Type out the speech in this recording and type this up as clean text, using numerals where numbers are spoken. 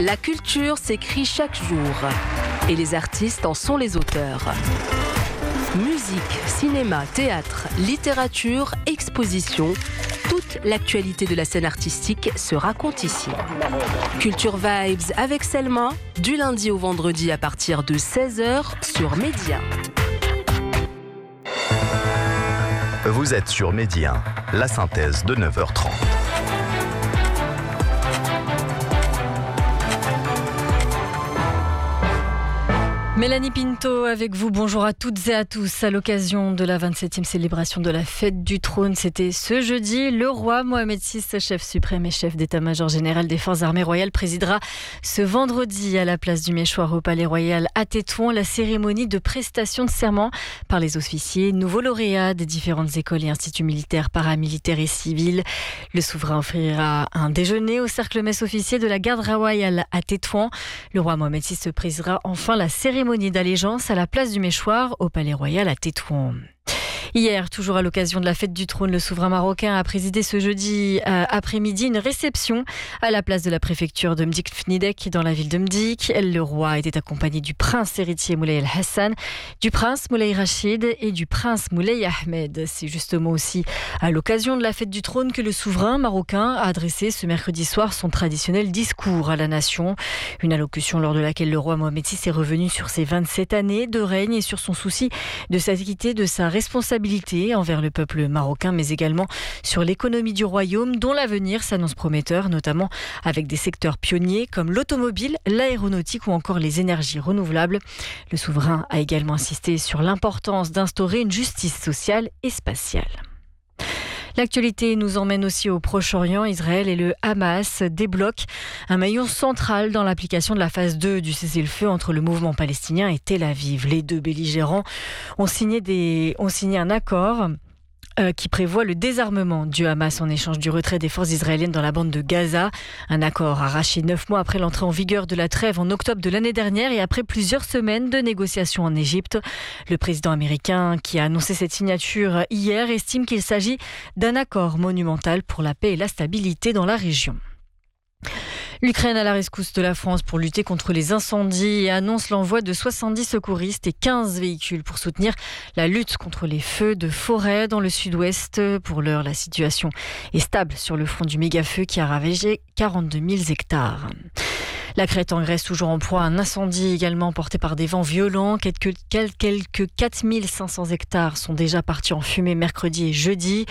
La culture s'écrit chaque jour et les artistes en sont les auteurs. Musique, cinéma, théâtre, littérature, exposition, toute l'actualité de la scène artistique se raconte ici. Culture Vibes avec Selma, du lundi au vendredi à partir de 16h sur Média. Vous êtes sur Média, la synthèse de 9h30. Mélanie Pinto avec vous, bonjour à toutes et à tous. À l'occasion de la 27e célébration de la fête du trône, c'était ce jeudi. Le roi Mohamed VI, chef suprême et chef d'état-major général des forces armées royales, présidera ce vendredi à la place du Méchoir au Palais Royal à Tétouan la cérémonie de prestation de serment par les officiers, nouveaux lauréats des différentes écoles et instituts militaires, paramilitaires et civils. Le souverain offrira un déjeuner au cercle messe officier de la garde royale à Tétouan. Le roi Mohamed VI se présidera enfin la cérémonie d'allégeance à la place du Méchoir au Palais Royal à Tétouan. Hier, toujours à l'occasion de la fête du trône, le souverain marocain a présidé ce jeudi après-midi une réception à la place de la préfecture de Mdik-Fnidek dans la ville de Mdik. Le roi était accompagné du prince héritier Moulay El Hassan, du prince Moulay Rachid et du prince Moulay Ahmed. C'est justement aussi à l'occasion de la fête du trône que le souverain marocain a adressé ce mercredi soir son traditionnel discours à la nation. Une allocution lors de laquelle le roi Mohamed VI est revenu sur ses 27 années de règne et sur son souci de s'acquitter de sa responsabilité envers le peuple marocain, mais également sur l'économie du royaume, dont l'avenir s'annonce prometteur, notamment avec des secteurs pionniers comme l'automobile, l'aéronautique ou encore les énergies renouvelables. Le souverain a également insisté sur l'importance d'instaurer une justice sociale et spatiale. L'actualité nous emmène aussi au Proche-Orient. Israël et le Hamas débloquent un maillon central dans l'application de la phase 2 du cessez-le-feu entre le mouvement palestinien et Tel Aviv. Les deux belligérants ont signé un accord qui prévoit le désarmement du Hamas en échange du retrait des forces israéliennes dans la bande de Gaza. Un accord arraché 9 mois après l'entrée en vigueur de la trêve en octobre de l'année dernière et après plusieurs semaines de négociations en Égypte. Le président américain qui a annoncé cette signature hier estime qu'il s'agit d'un accord monumental pour la paix et la stabilité dans la région. L'Ukraine à la rescousse de la France pour lutter contre les incendies et annonce l'envoi de 70 secouristes et 15 véhicules pour soutenir la lutte contre les feux de forêt dans le sud-ouest. Pour l'heure, la situation est stable sur le front du méga-feu qui a ravagé 42 000 hectares. La Crète en Grèce, toujours en proie à un incendie également porté par des vents violents. Quelques 4500 hectares sont déjà partis en fumée mercredi et jeudi.